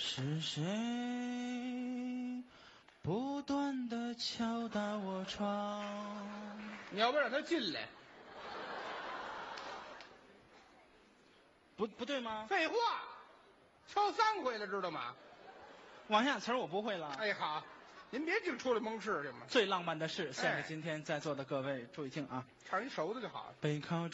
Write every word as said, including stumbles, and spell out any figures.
是谁不断地敲打我窗？ 你要不让他进来？ 不不对吗？ 废话，敲三回了，知道吗？ 往下词儿我不会了。 哎，好，您别净出来蒙事去嘛。 最浪漫的事，献给今天在座的各位，注意听啊！ 唱一熟的就好了。 背靠